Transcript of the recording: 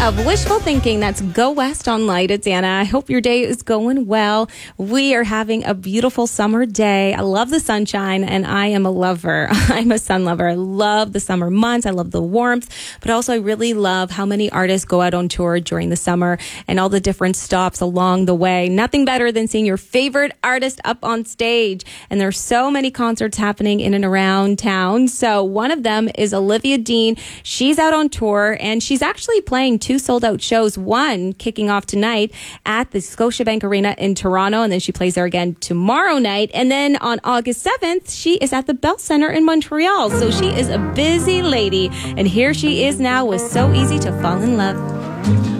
of Wishful Thinking. That's Go West on Light. It's Anna. I hope your day is going well. We are having a beautiful summer day. I love the sunshine, and I am a lover. I'm a sun lover. I love the summer months. I love the warmth, but also I really love how many artists go out on tour during the summer and all the different stops along the way. Nothing better than seeing your favorite artist up on stage. And there's so many concerts happening in and around town. So one of them is Olivia Dean. She's out on tour, and she's actually playing two sold-out shows, one kicking off tonight at the Scotiabank Arena in Toronto, and then she plays there again tomorrow night. And then on August 7th, she is at the Bell Centre in Montreal. So she is a busy lady, and here she is now with So Easy to Fall in Love.